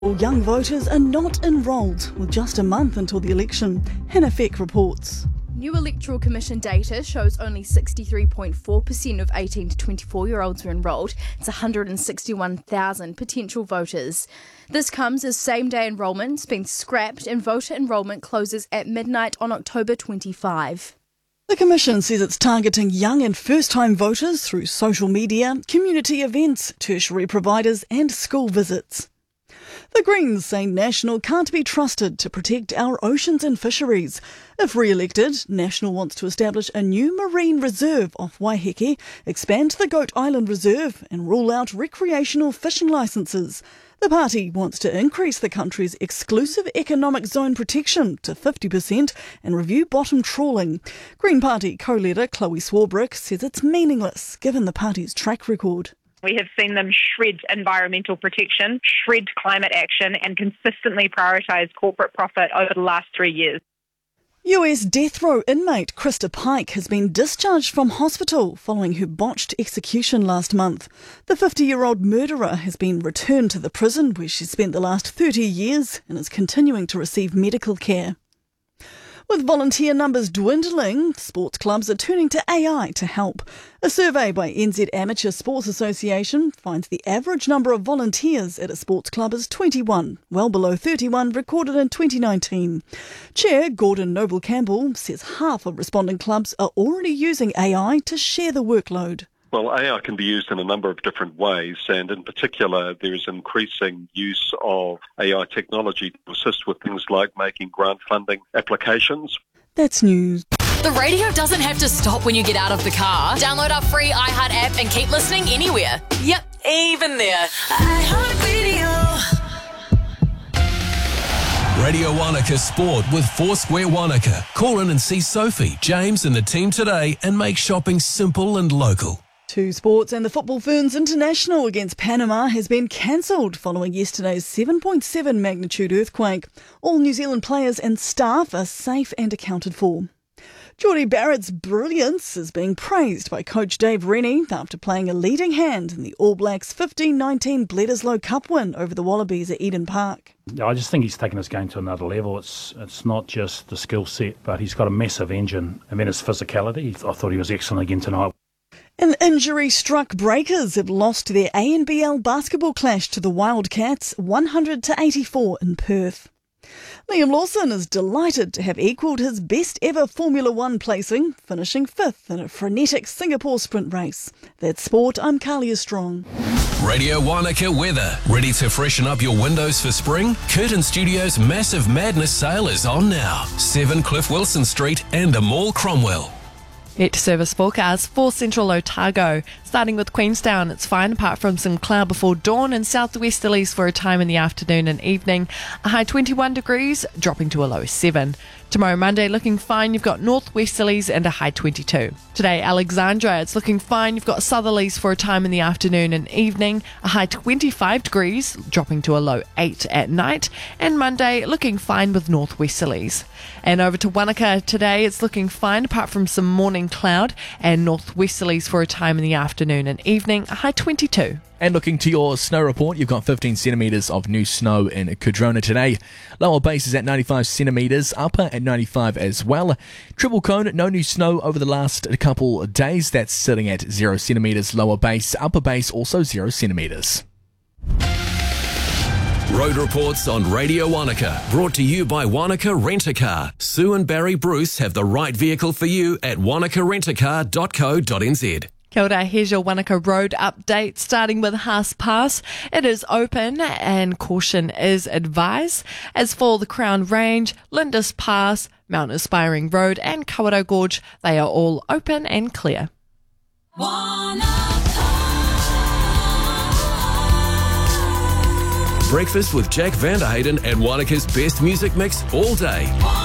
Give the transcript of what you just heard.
Young voters are not enrolled with just a month until the election. Hannah Feck reports. New Electoral Commission data shows only 63.4% of 18 to 24-year-olds were enrolled. It's 161,000 potential voters. This comes as same-day enrolment's been scrapped and voter enrolment closes at midnight on October 25. The Commission says it's targeting young and first-time voters through social media, community events, tertiary providers and school visits. The Greens say National can't be trusted to protect our oceans and fisheries. If re-elected, National wants to establish a new marine reserve off Waiheke, expand the Goat Island Reserve and rule out recreational fishing licences. The party wants to increase the country's exclusive economic zone protection to 50% and review bottom trawling. Green Party co-leader Chloe Swarbrick says it's meaningless given the party's track record. We have seen them shred environmental protection, shred climate action and consistently prioritise corporate profit over the last 3 years. US death row inmate Krista Pike has been discharged from hospital following her botched execution last month. The 50-year-old murderer has been returned to the prison where she spent the last 30 years and is continuing to receive medical care. With volunteer numbers dwindling, sports clubs are turning to AI to help. A survey by NZ Amateur Sports Association finds the average number of volunteers at a sports club is 21, well below 31 recorded in 2019. Chair Gordon Noble-Campbell says half of responding clubs are already using AI to share the workload. Well, AI can be used in a number of different ways, and in particular, there is increasing use of AI technology to assist with things like making grant funding applications. That's news. The radio doesn't have to stop when you get out of the car. Download our free iHeart app and keep listening anywhere. Yep, even there. Radio Wanaka Sport with Foursquare Wanaka. Call in and see Sophie, James and the team today and make shopping simple and local. To sports, and the Football Ferns International against Panama has been cancelled following yesterday's 7.7 magnitude earthquake. All New Zealand players and staff are safe and accounted for. Jordie Barrett's brilliance is being praised by coach Dave Rennie after playing a leading hand in the All Blacks' 15-19 Bledisloe Cup win over the Wallabies at Eden Park. I just think he's taken his game to another level. It's not just the skill set, but he's got a massive engine. And then his physicality, I thought he was excellent again tonight. An injury-struck Breakers have lost their ANBL basketball clash to the Wildcats 100-84 in Perth. Liam Lawson is delighted to have equalled his best-ever Formula One placing, finishing 5th in a frenetic Singapore sprint race. That's sport, I'm Kalia Strong. Radio Wanaka weather. Ready to freshen up your windows for spring? Curtin Studios' Massive Madness sale is on now. 7 Cliff Wilson Street and the Mall Cromwell. Get service forecast for Central Otago. Starting with Queenstown, it's fine apart from some cloud before dawn and southwesterlies for a time in the afternoon and evening. A high 21 degrees, dropping to a low 7. Tomorrow Monday looking fine, you've got northwesterlies and a high 22. Today Alexandra, it's looking fine, you've got southerlies for a time in the afternoon and evening. A high 25 degrees, dropping to a low 8 at night. And Monday looking fine with northwesterlies. And over to Wanaka today, it's looking fine apart from some morning cloud and northwesterlies for a time in the afternoon and evening. A high 22. And looking to your snow report, you've got 15 centimetres of new snow in Cardrona today. Lower base is at 95 centimetres, upper at 95 as well. Triple Cone, no new snow over the last couple of days. That's sitting at 0 centimetres, lower base. Upper base also 0 centimetres. Road reports on Radio Wanaka, brought to you by Wanaka Rent-A-Car. Sue and Barry Bruce have the right vehicle for you at wanakarentacar.co.nz. Kia ora, here's your Wanaka Road update, starting with Haas Pass. It is open and caution is advised. As for the Crown Range, Lindis Pass, Mount Aspiring Road and Kawerau Gorge, they are all open and clear. Breakfast with Jack Vanderhayden and Wanaka's best music mix all day.